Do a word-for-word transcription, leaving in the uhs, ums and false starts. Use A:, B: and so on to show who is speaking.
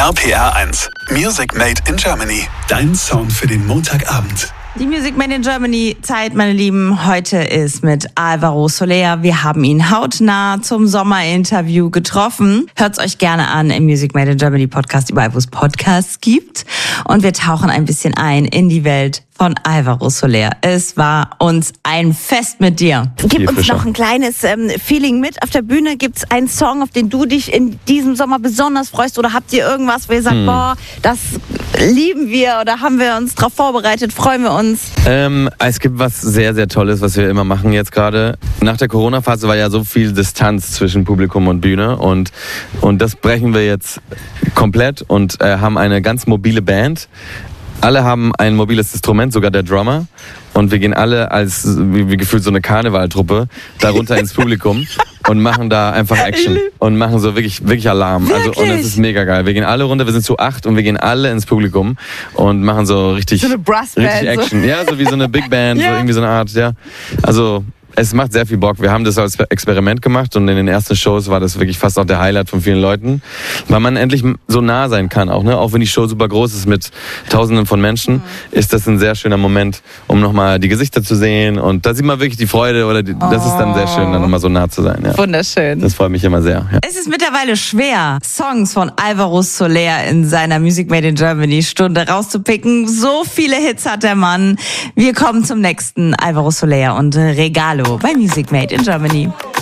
A: R P R eins. Music Made in Germany. Dein Sound für den Montagabend.
B: Die Music Made in Germany Zeit, meine Lieben, heute ist mit Alvaro Soler. Wir haben ihn hautnah zum Sommerinterview getroffen. Hört's euch gerne an im Music Made in Germany Podcast, überall wo es Podcasts gibt. Und wir tauchen ein bisschen ein in die Welt von Alvaro Soler. Es war uns ein Fest mit dir.
C: Gib uns noch ein kleines ähm, Feeling mit. Auf der Bühne gibt's einen Song, auf den du dich in diesem Sommer besonders freust? Oder habt ihr irgendwas, wo ihr sagt, hm. boah, das lieben wir oder haben wir uns drauf vorbereitet, freuen wir uns?
D: Ähm, es gibt was sehr, sehr Tolles, was wir immer machen jetzt gerade. Nach der Corona-Phase war ja so viel Distanz zwischen Publikum und Bühne und, und das brechen wir jetzt komplett und äh, haben eine ganz mobile Band. Alle haben ein mobiles Instrument, sogar der Drummer. Und wir gehen alle als, wie, wie gefühlt so eine Karnevaltruppe, darunter ins Publikum und machen da einfach Action. Und machen so wirklich, wirklich Alarm.
C: Wirklich?
D: Also, und es ist mega geil. Wir gehen alle runter, wir sind zu acht und wir gehen alle ins Publikum und machen so richtig,
C: so eine Brassband,
D: richtig Action. So. Ja, so wie so eine Big Band, ja. So irgendwie so eine Art, ja. Also, es macht sehr viel Bock. Wir haben das als Experiment gemacht und in den ersten Shows war das wirklich fast auch der Highlight von vielen Leuten, weil man endlich so nah sein kann auch, ne? Auch wenn die Show super groß ist mit Tausenden von Menschen, mhm. ist das ein sehr schöner Moment, um nochmal die Gesichter zu sehen und da sieht man wirklich die Freude oder die, oh. das ist dann sehr schön, dann nochmal so nah zu sein. Ja.
C: Wunderschön.
D: Das freut mich immer sehr. Ja.
B: Es ist mittlerweile schwer, Songs von Alvaro Soler in seiner Music Made in Germany Stunde rauszupicken. So viele Hits hat der Mann. Wir kommen zum nächsten Alvaro Soler und Regalo bei Music Made in Germany.